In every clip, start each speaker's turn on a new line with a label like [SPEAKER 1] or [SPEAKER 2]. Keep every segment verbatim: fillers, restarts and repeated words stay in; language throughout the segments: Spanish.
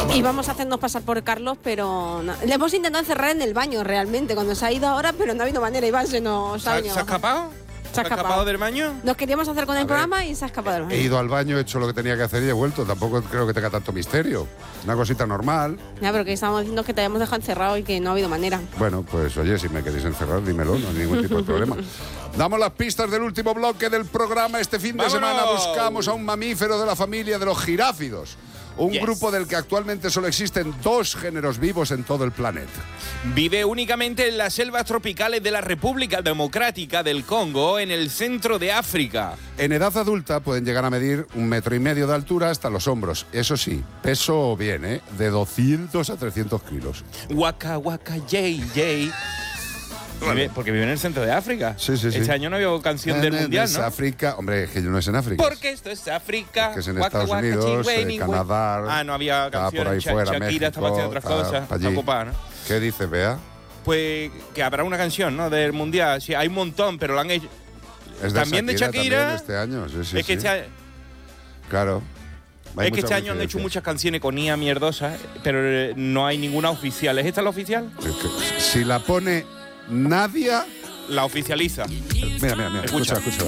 [SPEAKER 1] vale.
[SPEAKER 2] Y vamos a hacernos pasar por Carlos, pero no. Le hemos intentado encerrar en el baño realmente, cuando se ha ido ahora, pero no ha habido manera. Iván se nos
[SPEAKER 3] ha venido. ¿Se ha escapado?
[SPEAKER 2] ¿Se ha escapado. escapado
[SPEAKER 3] del baño?
[SPEAKER 2] Nos queríamos hacer con el programa y se ha escapado del baño.
[SPEAKER 1] He ido al baño, he hecho lo que tenía que hacer y he vuelto. Tampoco creo que tenga tanto misterio. Una cosita normal.
[SPEAKER 2] Ya, pero que estábamos diciendo que te habíamos dejado encerrado y que no ha habido manera.
[SPEAKER 1] Bueno, pues oye, si me queréis encerrar, dímelo, no hay ningún tipo de problema. Damos las pistas del último bloque del programa. Este fin de
[SPEAKER 3] ¡Vámonos!
[SPEAKER 1] semana buscamos a un mamífero de la familia de los giráfidos. Un yes. grupo del que actualmente solo existen dos géneros vivos en todo el planeta.
[SPEAKER 3] Vive únicamente en las selvas tropicales de la República Democrática del Congo, en el centro de África.
[SPEAKER 1] En edad adulta pueden llegar a medir un metro y medio de altura hasta los hombros. Eso sí, peso bien, ¿eh? De doscientos a trescientos kilos.
[SPEAKER 3] Waka waka yay yay. Vive, porque vive en el centro de África.
[SPEAKER 1] Sí, sí, sí.
[SPEAKER 3] Este año no había canción en, del
[SPEAKER 1] en,
[SPEAKER 3] mundial,
[SPEAKER 1] es
[SPEAKER 3] ¿no?
[SPEAKER 1] África, hombre, es que no es en África.
[SPEAKER 3] Porque esto es África.
[SPEAKER 1] Que es en
[SPEAKER 3] waka,
[SPEAKER 1] Estados
[SPEAKER 3] waka,
[SPEAKER 1] Unidos,
[SPEAKER 3] chingüey,
[SPEAKER 1] eh, Canadá.
[SPEAKER 3] Ah, no había canción.
[SPEAKER 1] por ahí
[SPEAKER 3] Ch
[SPEAKER 1] fuera,
[SPEAKER 3] Shakira
[SPEAKER 1] México,
[SPEAKER 3] estaba haciendo otras cosas. Está ocupada, ¿no?
[SPEAKER 1] ¿Qué dices, Bea?
[SPEAKER 3] Pues que habrá una canción, ¿no? Del mundial. Sí, hay un montón, pero lo han hecho.
[SPEAKER 1] Es de
[SPEAKER 3] también
[SPEAKER 1] Shakira,
[SPEAKER 3] de Shakira.
[SPEAKER 1] También este año, sí, sí.
[SPEAKER 3] Es que
[SPEAKER 1] sí.
[SPEAKER 3] este
[SPEAKER 1] Claro.
[SPEAKER 3] Hay es que este año han hecho muchas canciones con I A mierdosas, pero no hay ninguna oficial. ¿Es esta la oficial?
[SPEAKER 1] Es que, si la pone Nadia,
[SPEAKER 3] la oficializa.
[SPEAKER 1] Mira, mira, mira. Escucha, escucha.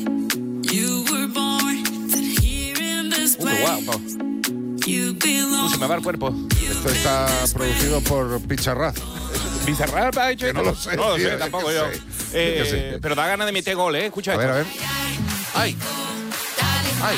[SPEAKER 3] Uy, guau. Uy, se me va el cuerpo.
[SPEAKER 1] Esto está producido por Picharraz.
[SPEAKER 3] ¿Picharraz ha hecho
[SPEAKER 1] que
[SPEAKER 3] esto?
[SPEAKER 1] No lo sé.
[SPEAKER 3] No lo
[SPEAKER 1] tío,
[SPEAKER 3] sé, tampoco
[SPEAKER 1] que
[SPEAKER 3] yo.
[SPEAKER 1] sé.
[SPEAKER 3] Eh,
[SPEAKER 1] que sé.
[SPEAKER 3] Pero da ganas de meter gol, ¿eh? Escucha
[SPEAKER 1] a
[SPEAKER 3] esto.
[SPEAKER 1] A ver, a ver.
[SPEAKER 3] ¡Ay! ¡Ay!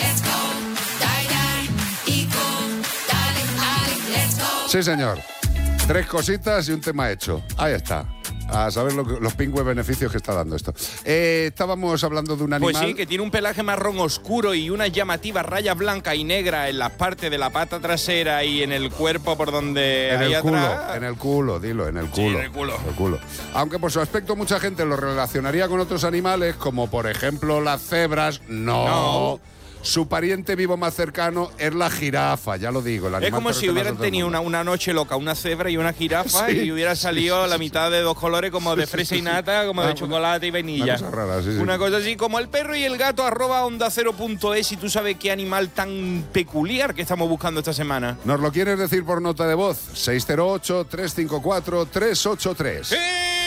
[SPEAKER 1] Sí, señor. Tres cositas y un tema hecho. Ahí está. A saber lo que, los pingües beneficios que está dando esto. Eh, estábamos hablando de un animal.
[SPEAKER 3] Pues sí, que tiene un pelaje marrón oscuro y unas llamativas rayas blanca y negra en las partes de la pata trasera y en el cuerpo por donde
[SPEAKER 1] en
[SPEAKER 3] hay
[SPEAKER 1] el culo,
[SPEAKER 3] atrás.
[SPEAKER 1] En el culo, dilo, en el culo.
[SPEAKER 3] Sí, en el culo.
[SPEAKER 1] En el culo. Aunque por su aspecto mucha gente lo relacionaría con otros animales, como por ejemplo las cebras. No.
[SPEAKER 3] No.
[SPEAKER 1] Su pariente vivo más cercano es la jirafa, ya lo digo. El animal
[SPEAKER 3] es como si hubieran tenido una, una noche loca, una cebra y una jirafa, sí, y hubiera salido sí, sí, la mitad de dos colores, como de fresa y nata, como ah, de chocolate y vainilla.
[SPEAKER 1] Una cosa rara, sí, sí.
[SPEAKER 3] Una cosa así, como el perro y el gato, arroba onda cero punto es, y tú sabes qué animal tan peculiar que estamos buscando esta semana.
[SPEAKER 1] ¿Nos lo quieres decir por nota de voz? seis cero ocho, tres cinco cuatro, tres ocho tres.
[SPEAKER 3] ¡Sí!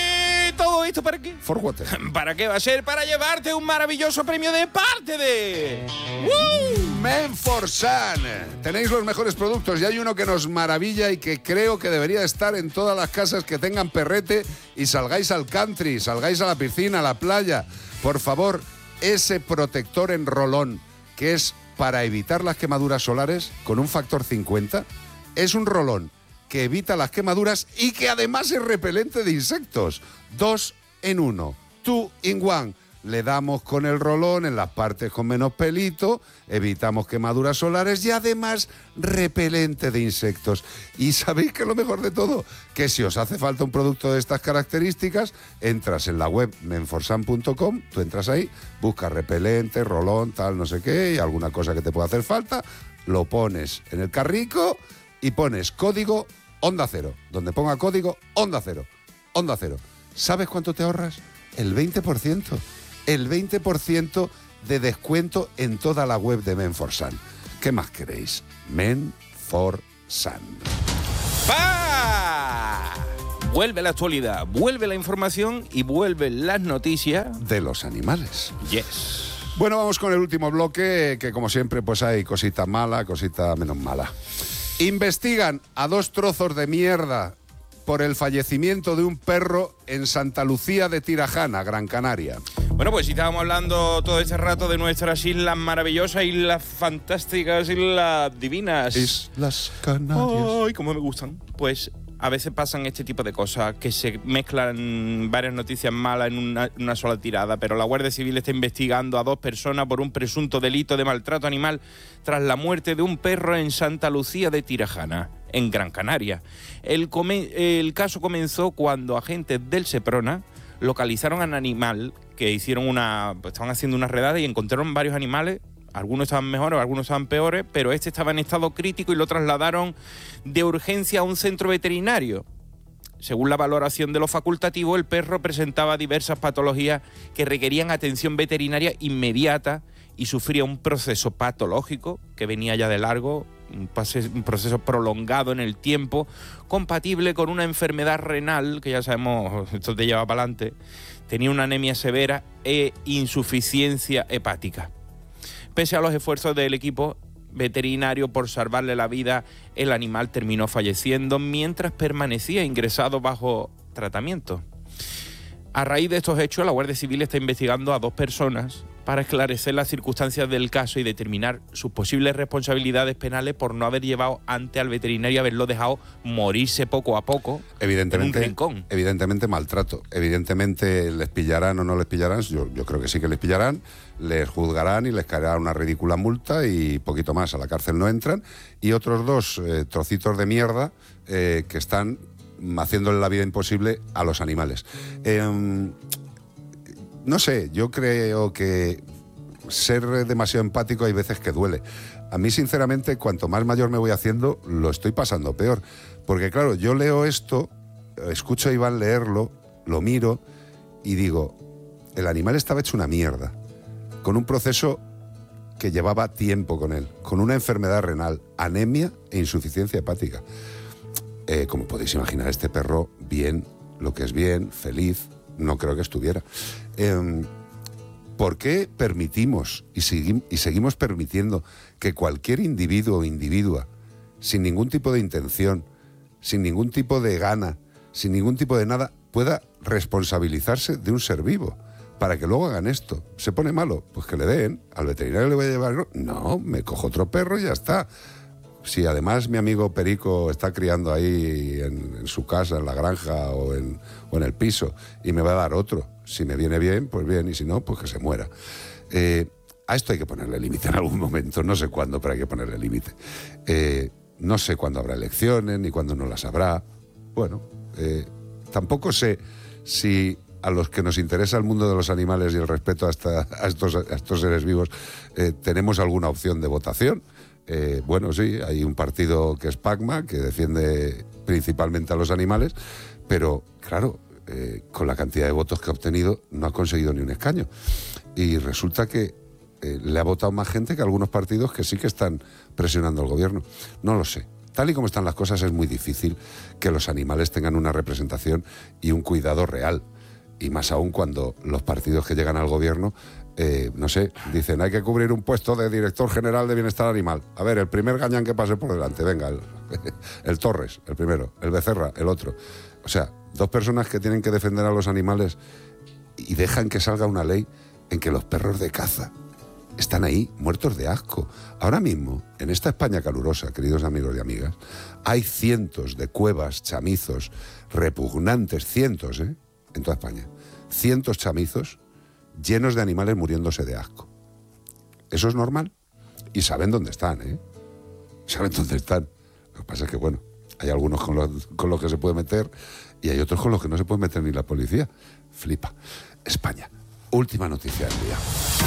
[SPEAKER 3] ¿Todo esto para qué?
[SPEAKER 1] For what?
[SPEAKER 3] ¿Para qué va a ser? Para llevarte un maravilloso premio de parte de...
[SPEAKER 1] ¡Woo! Menforsan. Tenéis los mejores productos y hay uno que nos maravilla y que creo que debería estar en todas las casas que tengan perrete y salgáis al country, salgáis a la piscina, a la playa. Por favor, ese protector en rolón que es para evitar las quemaduras solares con un factor cincuenta, es un rolón que evita las quemaduras y que además es repelente de insectos. Dos en uno. Two in one. Le damos con el rolón en las partes con menos pelito, evitamos quemaduras solares y además repelente de insectos. Y ¿sabéis qué es lo mejor de todo? Que si os hace falta un producto de estas características, entras en la web menforsan punto com, tú entras ahí, buscas repelente, rolón, tal, no sé qué, y alguna cosa que te pueda hacer falta, lo pones en el carrico y pones código Onda Cero, donde ponga código Onda Cero, Onda Cero. ¿Sabes cuánto te ahorras? El veinte por ciento. El veinte por ciento de descuento en toda la web de Menforsan. ¿Qué más queréis? Menforsan.
[SPEAKER 3] ¡Pa! Vuelve la actualidad, vuelve la información y vuelven las noticias
[SPEAKER 1] de los animales.
[SPEAKER 3] Yes.
[SPEAKER 1] Bueno, vamos con el último bloque, que como siempre pues hay cosita mala, cosita menos mala. Investigan a dos trozos de mierda por el fallecimiento de un perro en Santa Lucía de Tirajana, Gran Canaria.
[SPEAKER 3] Bueno, pues si estábamos hablando todo este rato de nuestras islas maravillosas, islas fantásticas, islas divinas.
[SPEAKER 1] Islas Canarias.
[SPEAKER 3] ¡Ay, cómo me gustan! Pues a veces pasan este tipo de cosas, que se mezclan varias noticias malas en una, una sola tirada, pero la Guardia Civil está investigando a dos personas por un presunto delito de maltrato animal tras la muerte de un perro en Santa Lucía de Tirajana, en Gran Canaria. El, el caso comenzó cuando agentes del Seprona localizaron a un animal que hicieron una... Pues estaban haciendo una redada y encontraron varios animales. Algunos estaban mejores, algunos estaban peores, pero este estaba en estado crítico y lo trasladaron de urgencia a un centro veterinario. Según la valoración de lo facultativo, el perro presentaba diversas patologías que requerían atención veterinaria inmediata y sufría un proceso patológico que venía ya de largo, un, pase, un proceso prolongado en el tiempo, compatible con una enfermedad renal, que ya sabemos, esto te lleva para adelante. Tenía una anemia severa e insuficiencia hepática. Pese a los esfuerzos del equipo veterinario por salvarle la vida, el animal terminó falleciendo mientras permanecía ingresado bajo tratamiento. A raíz de estos hechos, la Guardia Civil está investigando a dos personas para esclarecer las circunstancias del caso y determinar sus posibles responsabilidades penales por no haber llevado antes al veterinario y haberlo dejado morirse poco a poco
[SPEAKER 1] evidentemente,
[SPEAKER 3] en un rincón.
[SPEAKER 1] Evidentemente maltrato. Evidentemente les pillarán o no les pillarán. Yo, yo creo que sí que les pillarán. Les juzgarán y les caerá una ridícula multa y poquito más. A la cárcel no entran. Y otros dos eh, trocitos de mierda eh, que están haciéndole la vida imposible a los animales. Eh, no sé, yo creo que ser demasiado empático hay veces que duele. A mí, sinceramente, cuanto más mayor me voy haciendo, lo estoy pasando peor. Porque, claro, yo leo esto, escucho a Iván leerlo, lo miro y digo, el animal estaba hecho una mierda, con un proceso que llevaba tiempo con él, con una enfermedad renal, anemia e insuficiencia hepática. Eh, como podéis imaginar, este perro, bien, lo que es bien, feliz, no creo que estuviera. Eh, ¿Por qué permitimos y, segui- y seguimos permitiendo que cualquier individuo o individua, sin ningún tipo de intención, sin ningún tipo de gana, sin ningún tipo de nada, pueda responsabilizarse de un ser vivo para que luego hagan esto? ¿Se pone malo? Pues que le den. ¿Al veterinario le voy a llevar? No, me cojo otro perro y ya está. Si además mi amigo Perico está criando ahí en, en su casa, en la granja o en, o en el piso, y me va a dar otro, si me viene bien, pues bien, y si no, pues que se muera. Eh, a esto hay que ponerle límite en algún momento, no sé cuándo, pero hay que ponerle límite. Eh, no sé cuándo habrá elecciones, ni cuándo no las habrá. Bueno, eh, tampoco sé si a los que nos interesa el mundo de los animales y el respeto a, esta, a, estos, a estos seres vivos eh, tenemos alguna opción de votación. Eh, bueno, sí, hay un partido que es PACMA, que defiende principalmente a los animales, pero claro, eh, con la cantidad de votos que ha obtenido no ha conseguido ni un escaño. Y resulta que eh, le ha votado más gente que algunos partidos que sí que están presionando al gobierno. No lo sé. Tal y como están las cosas, es muy difícil que los animales tengan una representación y un cuidado real. Y más aún cuando los partidos que llegan al gobierno, eh, no sé, dicen hay que cubrir un puesto de director general de bienestar animal. A ver, el primer gañán que pase por delante, venga, el, el Torres, el primero, el Becerra, el otro. O sea, dos personas que tienen que defender a los animales y dejan que salga una ley en que los perros de caza están ahí, muertos de asco. Ahora mismo, en esta España calurosa, queridos amigos y amigas, hay cientos de cuevas, chamizos, repugnantes, cientos, ¿eh? En toda España. Cientos chamizos llenos de animales muriéndose de asco. ¿Eso es normal? Y saben dónde están, ¿eh? Saben dónde están. Lo que pasa es que, bueno, hay algunos con los, con los que se puede meter y hay otros con los que no se puede meter ni la policía. Flipa. España. Última noticia del día.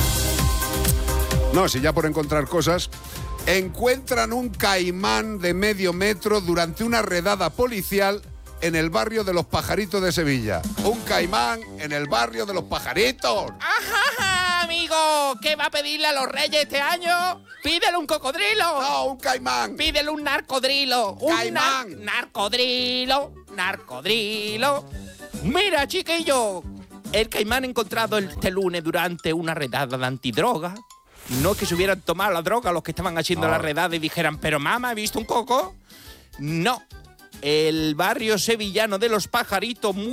[SPEAKER 1] No, si ya por encontrar cosas, encuentran un caimán de medio metro durante una redada policial en el barrio de Los Pajaritos de Sevilla. Un caimán en el barrio de Los Pajaritos.
[SPEAKER 3] ¡Ajá, amigo! ¿Qué va a pedirle a los reyes este año? ¡Pídele un cocodrilo!
[SPEAKER 1] No, un caimán.
[SPEAKER 3] ¡Pídele un narcodrilo! ¡Un
[SPEAKER 1] Caimán.
[SPEAKER 3] nar- narcodrilo! ¡Narcodrilo! Mira, chiquillo, el caimán encontrado este lunes durante una redada de antidroga. No es que se hubieran tomado la droga los que estaban haciendo
[SPEAKER 1] No.
[SPEAKER 3] la redada y dijeran, pero mamá, ¿he visto un coco? No. El barrio sevillano de Los Pajaritos